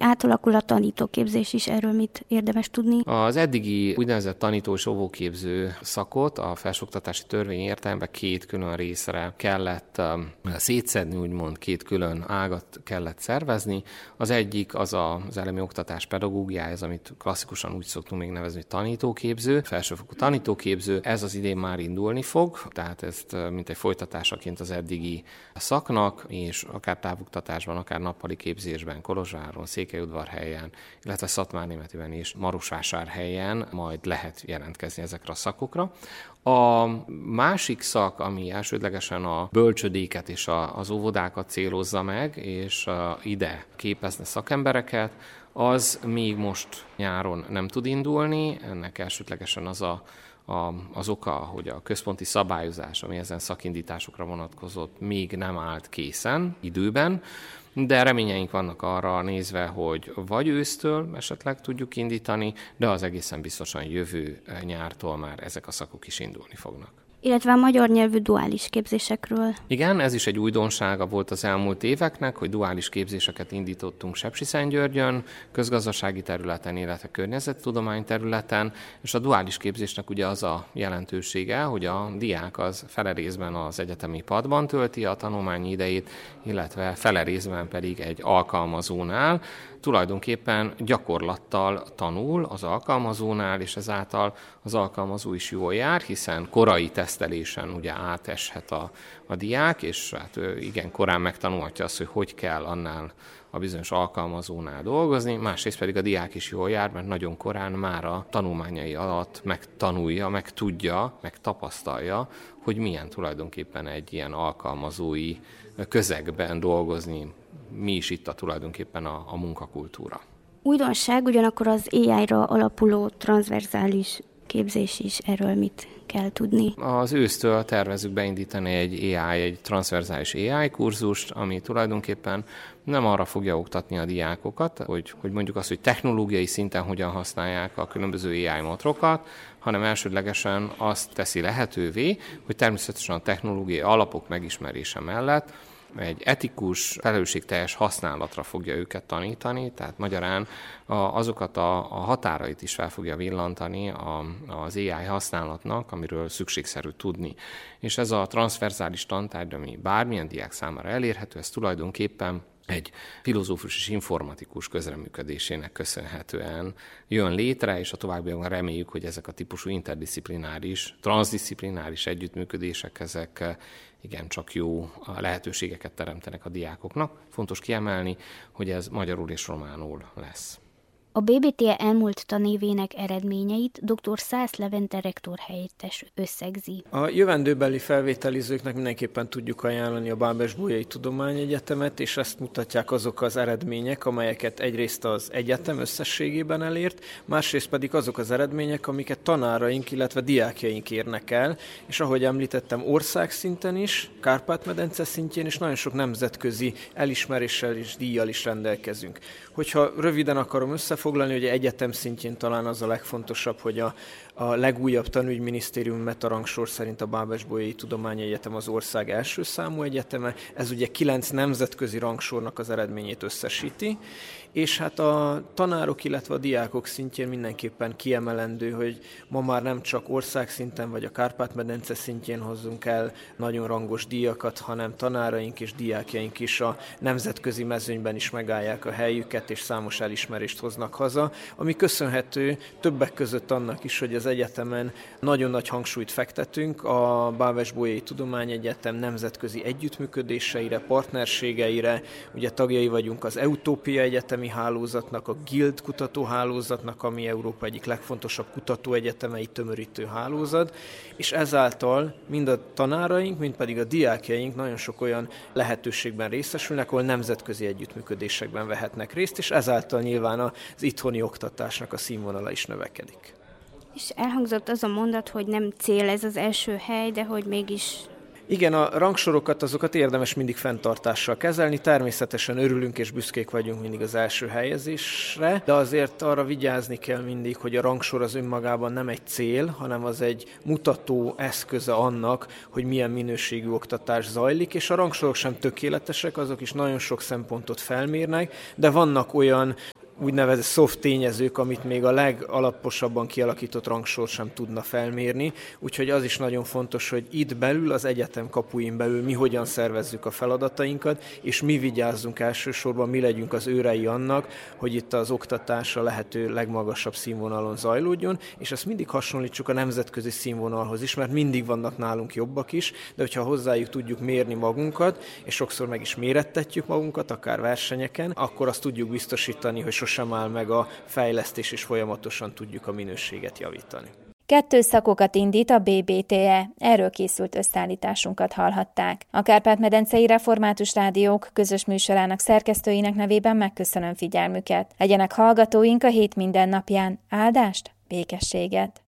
átalakul a tanítóképzés is, erről mit érdemes tudni? Az eddigi úgynevezett tanító és óvóképző szakot a felsőoktatási törvény értelemben 2 külön részre kellett szétszedni, úgymond 2 külön ágat kellett szervezni. Az egyik az az elemi oktatás pedagógiája, ez, amit klasszikusan úgy szoktunk még nevezni, tanítóképző, felsőfokú tanítóképző. Ez az idén már indulni fog, tehát ezt mint egy folytatásaként az eddigi szaknak, és akár távoktatásban, akár nappali képzésben, Kolozsváron, Székelyudvarhelyen, illetve Szatmárnémetiben és Marosvásárhelyen majd lehet jelentkezni ezekre a szakokra. A másik szak, ami elsődlegesen a bölcsödéket és az óvodákat célozza meg, és ide képezne szakembereket, az még most nyáron nem tud indulni. Ennek elsődlegesen az oka, hogy a központi szabályozás, ami ezen szakindításokra vonatkozott, még nem állt készen időben, de reményeink vannak arra nézve, hogy vagy ősztől esetleg tudjuk indítani, de az egészen biztosan jövő nyártól már ezek a szakok is indulni fognak. Illetve a magyar nyelvű duális képzésekről. Igen, ez is egy újdonsága volt az elmúlt éveknek, hogy duális képzéseket indítottunk Sepsiszentgyörgyön, közgazdasági területen, illetve környezettudomány területen, és a duális képzésnek ugye az a jelentősége, hogy a diák az fele részben az egyetemi padban tölti a tanulmányi idejét, illetve fele részben pedig egy alkalmazónál, tulajdonképpen gyakorlattal tanul az alkalmazónál, és ezáltal az alkalmazó is jól jár, hiszen korai tesztelésen ugye áteshet a diák, és hát igen korán megtanulhatja azt, hogy kell annál a bizonyos alkalmazónál dolgozni, másrészt pedig a diák is jól jár, mert nagyon korán már a tanulmányai alatt megtanulja, megtudja, megtapasztalja, hogy milyen tulajdonképpen egy ilyen alkalmazói közegben dolgozni, mi is itt tulajdonképpen a munkakultúra. Újdonság ugyanakkor az AI-ra alapuló transzverzális képzés is, erről mit kell tudni? Az ősztől tervezzük beindítani egy transzverzális AI kurzust, ami tulajdonképpen nem arra fogja oktatni a diákokat, hogy mondjuk azt, hogy technológiai szinten hogyan használják a különböző AI motrokat, hanem elsődlegesen azt teszi lehetővé, hogy természetesen a technológiai alapok megismerése mellett egy etikus, felelősségteljes használatra fogja őket tanítani, tehát magyarán azokat a határait is fel fogja villantani az AI használatnak, amiről szükségszerű tudni. És ez a transzverzális tantárgy, ami bármilyen diák számára elérhető, ez tulajdonképpen egy filozófus és informatikus közreműködésének köszönhetően jön létre, és a továbbiakban reméljük, hogy ezek a típusú interdisziplináris, transzdisziplináris együttműködések, ezek igencsak jó lehetőségeket teremtenek a diákoknak. Fontos kiemelni, hogy ez magyarul és románul lesz. A BBTE elmúlt tanévének eredményeit dr. Szász Levente rektor helyettes összegzi. A jövendőbeli felvételizőknek mindenképpen tudjuk ajánlani a Bábes-Bolyai Tudományegyetemet, és ezt mutatják azok az eredmények, amelyeket egyrészt az egyetem összességében elért, másrészt pedig azok az eredmények, amiket tanáraink, illetve diákjaink érnek el, és ahogy említettem, országszinten is, Kárpát-medence szintjén is nagyon sok nemzetközi elismeréssel és díjjal is rendelkezünk. Hogyha röviden akarom összefoglalni, hogy egyetem szintjén talán az a legfontosabb, hogy a legújabb tanügyminisztérium metarangsor szerint a Bábes-Bolyai Tudományegyetem az ország első számú egyeteme. Ez ugye 9 nemzetközi rangsornak az eredményét összesíti, és hát a tanárok, illetve a diákok szintjén mindenképpen kiemelendő, hogy ma már nem csak országszinten vagy a Kárpát-medence szintjén hozzunk el nagyon rangos díjakat, hanem tanáraink és diákjaink is a nemzetközi mezőnyben is megállják a helyüket, és számos elismerést hoznak haza, ami köszönhető többek között annak is, hogy az egyetemen nagyon nagy hangsúlyt fektetünk a Bábes-Bolyai Tudományegyetem nemzetközi együttműködéseire, partnerségeire. Ugye tagjai vagyunk az Eutópia Egyetemi Hálózatnak, a Guild kutatóhálózatnak, ami Európa egyik legfontosabb kutatóegyetemeit tömörítő hálózat, és ezáltal mind a tanáraink, mind pedig a diákjaink nagyon sok olyan lehetőségben részesülnek, ahol nemzetközi együttműködésekben vehetnek részt, és ezáltal nyilván az itthoni oktatásnak a színvonala is növekedik. És elhangzott az a mondat, hogy nem cél ez az első hely, de hogy mégis... Igen, a rangsorokat, azokat érdemes mindig fenntartással kezelni. Természetesen örülünk és büszkék vagyunk mindig az első helyezésre, de azért arra vigyázni kell mindig, hogy a rangsor az önmagában nem egy cél, hanem az egy mutató eszköze annak, hogy milyen minőségű oktatás zajlik, és a rangsorok sem tökéletesek, azok is nagyon sok szempontot felmérnek, de vannak olyan úgynevezett soft tényezők, amit még a legalaposabban kialakított rangsor sem tudna felmérni, úgyhogy az is nagyon fontos, hogy itt belül, az egyetem kapuin belül mi hogyan szervezzük a feladatainkat, és mi vigyázzunk elsősorban, mi legyünk az őrei annak, hogy itt az oktatás a lehető legmagasabb színvonalon zajlódjon, és ezt mindig hasonlítsuk a nemzetközi színvonalhoz is, mert mindig vannak nálunk jobbak is, de hogyha hozzájuk tudjuk mérni magunkat, és sokszor meg is mérettetjük magunkat, akár versenyeken, akkor azt tudjuk biztosítani, hogy sosem áll meg a fejlesztés, és folyamatosan tudjuk a minőséget javítani. 2 szakokat indít a BBTE, erről készült összeállításunkat hallhatták. A Kárpát-medencei Református Rádiók közös műsorának szerkesztőinek nevében megköszönöm figyelmüket. Legyenek hallgatóink a hét minden napján. Áldást, békességet!